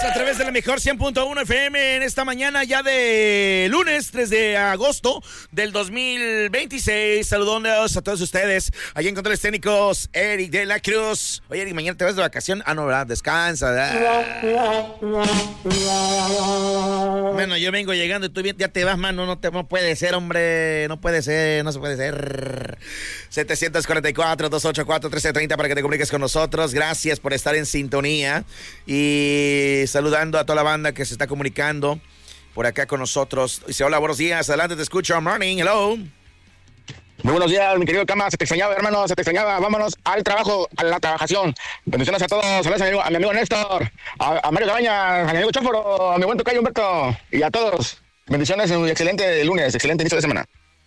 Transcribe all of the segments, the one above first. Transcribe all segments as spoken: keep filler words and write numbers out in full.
a través de la mejor cien punto uno F M en esta mañana ya de lunes tres de agosto del dos mil veintiséis. Saludos a todos ustedes. Allí en controles técnicos, Eric de la Cruz. Oye, Eric, mañana te vas de vacación. Ah, no, ¿verdad? Descansa. ¿Verdad? Bueno, yo vengo llegando y tú ya te vas, mano. No, te, no puede ser, hombre. No puede ser, no se puede ser. setecientos cuarenta y cuatro, doscientos ochenta y cuatro, trece treinta para que te comuniques con nosotros. Gracias por estar en sintonía. Y saludando a toda la banda que se está comunicando por acá con nosotros. Dice, hola, buenos días, adelante, te escucho. Morning, hello. Muy buenos días, mi querido Cama, se te extrañaba, hermano, se te extrañaba. Vámonos al trabajo, a la trabajación. Bendiciones a todos, saludos a mi amigo, a mi amigo Néstor, a, a Mario Cabañas, a mi amigo Chóforo, a mi buen tocayo Humberto, y a todos. Bendiciones, un excelente lunes, excelente inicio de semana.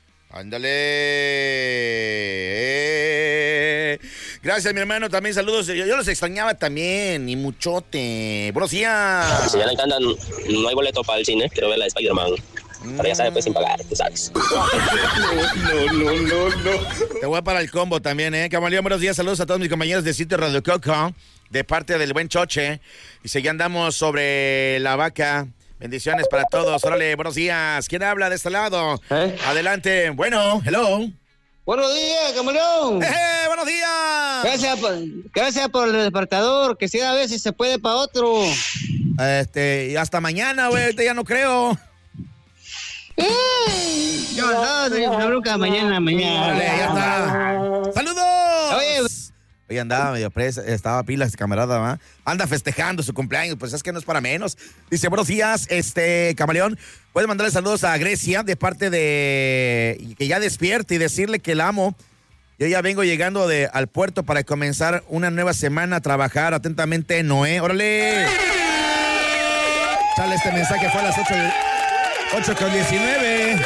Ándale. Gracias, mi hermano. También saludos. Yo, yo los extrañaba también. Y muchote. Buenos días. Si ya le encantan, no hay boleto para el cine. Quiero ver la de Spider-Man. Mm. Pero ya sabes, pues sin pagar, tú sabes. No, no, no, no. Te voy para el combo también, ¿eh? Camaleón, buenos días. Saludos a todos mis compañeros de Sitio Radio Coco. De parte del buen Choche. Y si ya andamos sobre la vaca. Bendiciones para todos. Órale, buenos días. ¿Quién habla de este lado? ¿Eh? Adelante. Bueno, hello. Buenos días, Camaleón. ¡Eh, buenos días! Gracias por, gracias por el despertador, que siga a ver si se puede para otro. Este, y hasta mañana, güey, ahorita ya no creo. Eh, yo no, no, nunca mañana, mañana. Vale, ya está. ¡Saludos! Oye, Oye, andaba medio presa, estaba pilas, este camarada, ¿va? Anda festejando su cumpleaños, pues es que no es para menos. Dice, buenos días, este, Camaleón, puedes mandarle saludos a Grecia de parte de, que ya despierte y decirle que la amo. Yo ya vengo llegando de, al puerto para comenzar una nueva semana a trabajar. Atentamente, Noé, órale. Chale, este mensaje fue a las ocho con diecinueve.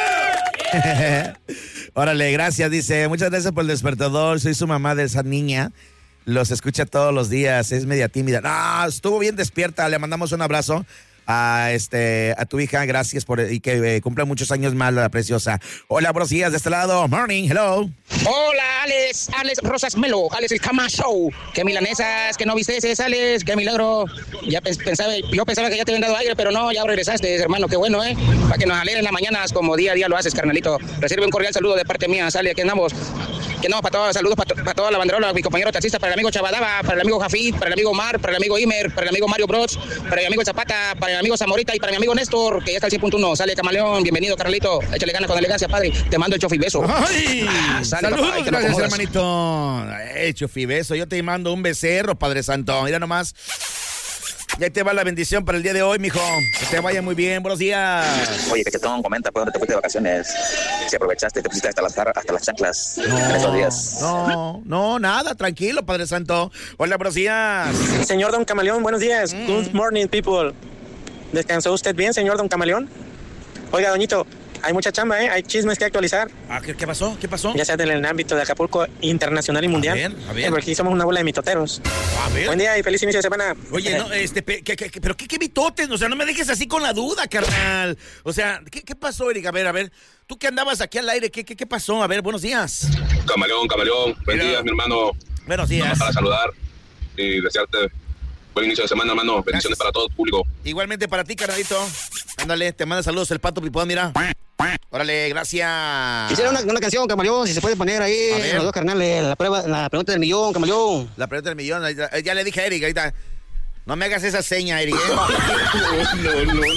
Órale, gracias, dice, muchas gracias por el despertador, soy su mamá de esa niña, los escucha todos los días, es media tímida. No, estuvo bien despierta, le mandamos un abrazo a este a tu hija, gracias por y que eh, cumpla muchos años más la preciosa. Hola, buenos días de este lado, morning, hello. Hola, Alex, Alex Rosas Melo, Alex el Cama Show. Qué milanesas, que no viste ese, Alex, qué milagro. Ya pensaba, yo pensaba que ya te habían dado aire, pero no, ya regresaste, hermano, qué bueno, ¿eh? Para que nos alegren las mañanas como día a día lo haces, carnalito. Recibe un cordial saludo de parte mía, sale, aquí andamos. Que no, para todos, saludos para, to, para toda la banderola, mi compañero taxista, para el amigo Chabadaba, para el amigo Jafid, para el amigo Mar, para el amigo Imer, para el amigo Mario Broch, para el amigo Zapata, para el amigo Zamorita y para mi amigo Néstor, que ya está al cien punto uno. Sale, Camaleón, bienvenido, Carlito. Échale ganas con elegancia, padre. Te mando el chofi beso. ¡Ay! Ah, sale, saludos, papá, gracias, no hermanito. Eh, chofi beso. Yo te mando un becerro, Padre Santo. Mira nomás. Ya te va la bendición para el día de hoy, mijo. Que te vaya muy bien. Buenos días. Oye, Pechetón, comenta, ¿por dónde te fuiste de vacaciones? Si aprovechaste, te pusiste hasta las, hasta las chanclas no, en estos días. No, no, nada. Tranquilo, Padre Santo. Hola, buenos días. Señor Don Camaleón, buenos días. Mm. Good morning, people. ¿Descansó usted bien, señor Don Camaleón? Oiga, doñito, hay mucha chamba, ¿eh? Hay chismes que actualizar. Ah, ¿qué, qué pasó? ¿Qué pasó? Ya sea en el ámbito de Acapulco internacional y mundial. A ver, a ver. Eh, porque aquí somos una bola de mitoteros. A ver. Buen día y feliz inicio de semana. Oye, no, este, ¿qué, qué, qué, pero qué, qué mitotes? O sea, no me dejes así con la duda, carnal. O sea, ¿qué, qué pasó, Eric? A ver, a ver. Tú que andabas aquí al aire, ¿qué, qué, qué pasó? A ver, buenos días. Camaleón, Camaleón. Buen día, mi hermano. Buenos días. Vamos para saludar y desearte buen inicio de semana, hermano. Bendiciones para todo el público. Igualmente para ti, carnalito. Ándale, te manda saludos el Pato Pipón, mira. Órale, gracias. Quisiera una, una canción, Camaleón, si se puede poner ahí, los dos carnales, la prueba, la pregunta del millón, Camaleón. La pregunta del millón, ya, ya le dije a Eric, ahorita. No me hagas esa seña, Eric. ¿eh? No, no, no,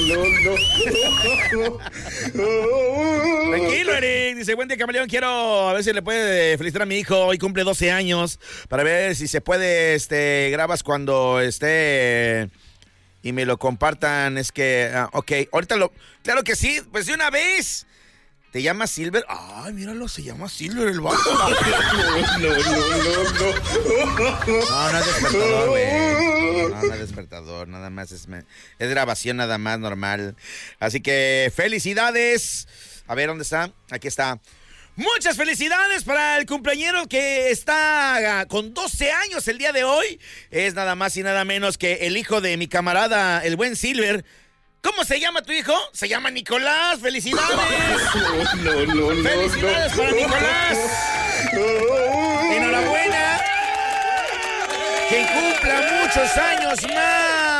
no, no. Tranquilo, Eric. Dice, buen día, Camaleón. Quiero a ver si le puede felicitar a mi hijo. Hoy cumple doce años. Para ver si se puede, este, grabas cuando esté y me lo compartan. Es que, ah, ok, ahorita lo, claro que sí, pues de una vez. ¿Te llamas Silver? Ay, míralo, se llama Silver el vato. No, no, no, no. No, no es despertador, güey. No, no es despertador, nada más es, es grabación nada más normal. Así que felicidades. A ver, ¿dónde está? Aquí está. Muchas felicidades para el cumpleañero que está con doce años el día de hoy. Es nada más y nada menos que el hijo de mi camarada, el buen Silver. ¿Cómo se llama tu hijo? Se llama Nicolás. ¡Felicidades! No, no, no. ¡Felicidades no, para Nicolás! ¡Enhorabuena! ¡Que cumpla muchos años más!